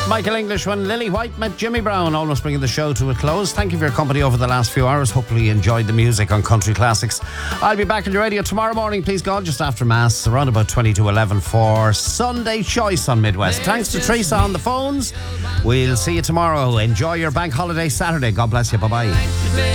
Michael English when Lily White met Jimmy Brown, almost bringing the show to a close. Thank you for your company over the last few hours. Hopefully you enjoyed the music on Country Classics. I'll be back on your radio tomorrow morning, please God, just after Mass, around about 20 to 11 for Sunday Choice on Midwest. Thanks to Teresa on the phones. We'll see you tomorrow. Enjoy your bank holiday Saturday. God bless you. Bye-bye.